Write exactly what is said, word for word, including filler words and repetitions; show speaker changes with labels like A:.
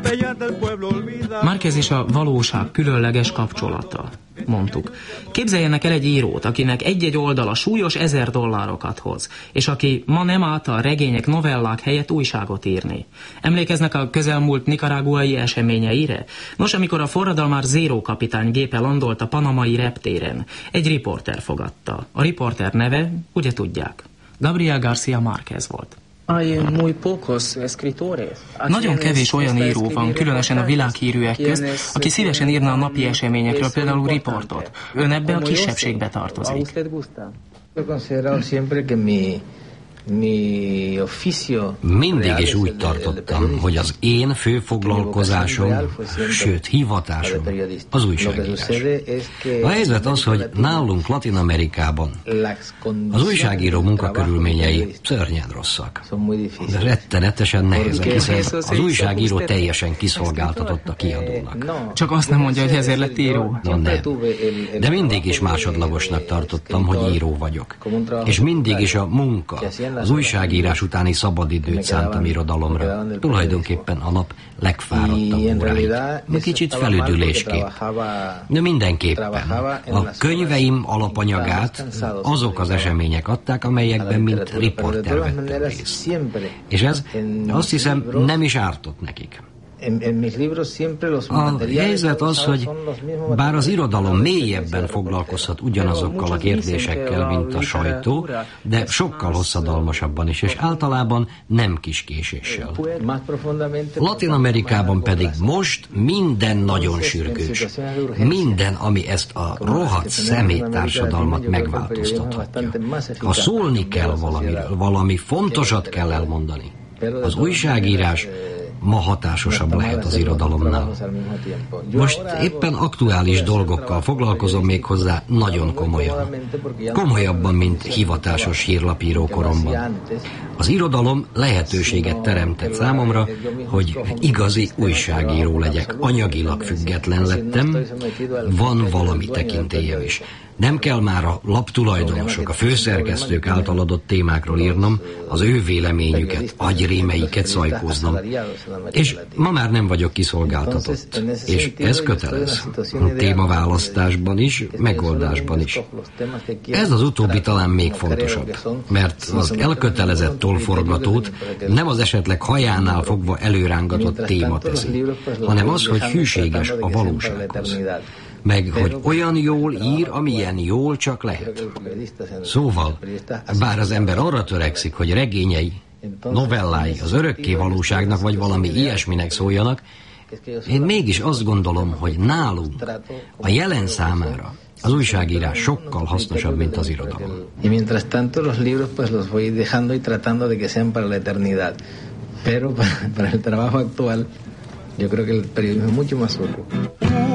A: Márquez és a valóság különleges kapcsolata, mondtuk. Képzeljenek el egy írót, akinek egy-egy oldala súlyos ezer dollárokat hoz, és aki ma nem állta a regények, novellák helyett újságot írni. Emlékeznek a közelmúlt nicaraguai eseményeire? Nos, amikor a forradalmár Zero kapitány gépe landolt a panamai reptéren, egy riporter fogadta. A riporter neve, ugye tudják, Gabriel García Márquez volt. Nagyon kevés olyan író van, különösen a világhírűek közt, aki szívesen írna a napi eseményekről, például riportot. Ön ebbe a kisebbségbe tartozik.
B: Mindig is úgy tartottam, hogy az én fő foglalkozásom, sőt hivatásom az újságírás. A helyzet az, hogy nálunk Latin-Amerikában az újságíró munkakörülményei szörnyen rosszak. De rettenetesen nehezek, hiszen az újságíró teljesen kiszolgáltatott a kiadónak.
A: Csak azt nem mondja, hogy ezért lett író.
B: No, nem. De mindig is másodlagosnak tartottam, hogy író vagyok. És mindig is a munka, az újságírás utáni szabadidőt szántam irodalomra. Tulajdonképpen a nap legfáradtabb óráig. Kicsit felüdülésképp. De mindenképpen. A könyveim alapanyagát azok az események adták, amelyekben mint riporter vettem részt. És ez azt hiszem nem is ártott nekik. A helyzet az, hogy bár az irodalom mélyebben foglalkozhat ugyanazokkal a kérdésekkel, mint a sajtó, de sokkal hosszadalmasabban is, és általában nem kis késéssel. Latin-Amerikában pedig most minden nagyon sürgős. Minden, ami ezt a rohadt szemét társadalmat megváltoztathatja. Ha szólni kell valamiről, valami fontosat kell elmondani, az újságírás ma hatásosabb lehet az irodalomnál. Most éppen aktuális dolgokkal foglalkozom, még hozzá nagyon komolyan. Komolyabban, mint hivatásos hírlapíró koromban. Az irodalom lehetőséget teremtett számomra, hogy igazi újságíró legyek. Anyagilag független lettem, van valami tekintélyem is. Nem kell már a laptulajdonosok, a főszerkesztők által adott témákról írnom, az ő véleményüket, agyrémeiket szajkóznom. És ma már nem vagyok kiszolgáltatott. És ez kötelez. Témaválasztásban is, megoldásban is. Ez az utóbbi talán még fontosabb, mert az elkötelezett tollforgatót nem az esetleg hajánál fogva előrángatott téma teszi, hanem az, hogy hűséges a valósághoz. Meg, hogy olyan jól ír, amilyen jól csak lehet. Szóval, bár az ember arra törekszik, hogy regényei, novellái az örökké valóságnak vagy valami ilyesminek szóljanak, én mégis azt gondolom, hogy nálunk, a jelen számára az újságírás sokkal hasznosabb, mint az irodalom.
C: Y mientras tanto los libros pues los voy dejando y tratando de que sean para la eternidad. Pero para, para el trabajo actual, yo creo que el periodismo es mucho más útil.